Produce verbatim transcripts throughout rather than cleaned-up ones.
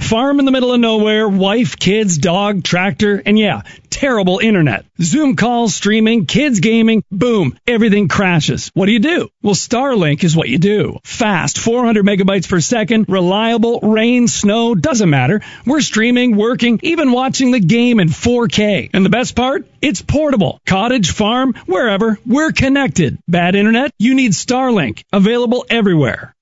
farm in the middle of nowhere, wife, kids, dog, tractor, and yeah, terrible internet. Zoom calls, streaming, kids gaming, boom, everything crashes. What do you do? Well, Starlink is what you do. Fast, four hundred megabytes per second, reliable, rain, snow, doesn't matter. We're streaming, working, even watching the game in four K. And the best part? It's portable. Cottage, farm, wherever, we're connected. Bad internet? You need Starlink. Available everywhere.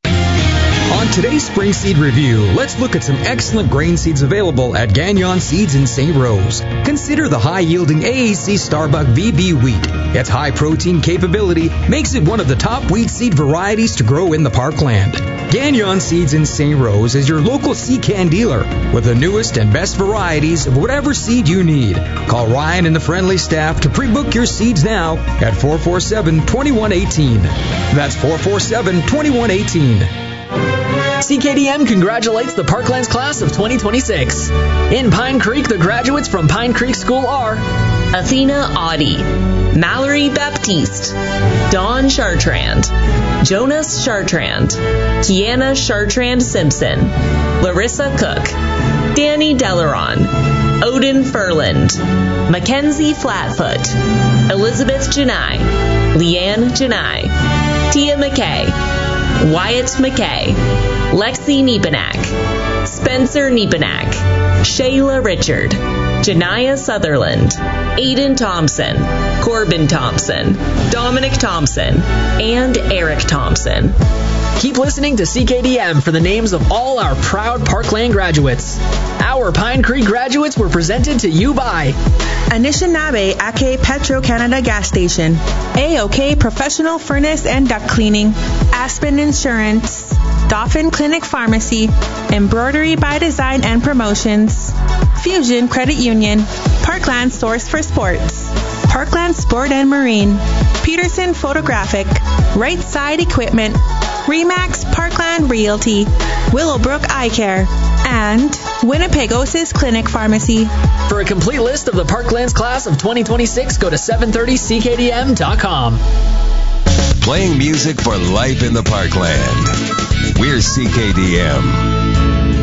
On today's Spring Seed Review, let's look at some excellent grain seeds available at Gagnon Seeds in Saint Rose. Consider the high-yielding A A C Starbuck V B wheat. Its high protein capability makes it one of the top wheat seed varieties to grow in the parkland. Gagnon Seeds in Saint Rose is your local C-Can dealer with the newest and best varieties of whatever seed you need. Call Ryan and the friendly staff to pre-book your seeds now at four four seven, two one one eight. That's four four seven, two one one eight. C K D M congratulates the Parklands class of twenty twenty-six. In Pine Creek, the graduates from Pine Creek School are Athena Audi, Mallory Baptiste, Dawn Chartrand, Jonas Chartrand, Kiana Chartrand Simpson, Larissa Cook, Danny Delaron, Odin Furland, Mackenzie Flatfoot, Elizabeth Janai, Leanne Janai, Tia McKay, Wyatt McKay, Lexi Niepanak, Spencer Niepanak, Shayla Richard, Janiyah Sutherland, Aiden Thompson, Corbin Thompson, Dominic Thompson, and Eric Thompson. Keep listening to C K D M for the names of all our proud Parkland graduates. Our Pine Creek graduates were presented to you by Anishinaabe Ake Petro Canada Gas Station, A-OK Professional Furnace and Duct Cleaning, Aspen Insurance, Dauphin Clinic Pharmacy, Embroidery by Design and Promotions, Fusion Credit Union, Parkland Source for Sports, Parkland Sport and Marine, Peterson Photographic, Right Side Equipment, Remax Parkland Realty, Willowbrook Eye Care, and Winnipegosis Clinic Pharmacy. For a complete list of the Parklands class of twenty twenty-six, go to seven thirty C K D M dot com. Playing music for life in the Parkland. We're C K D M.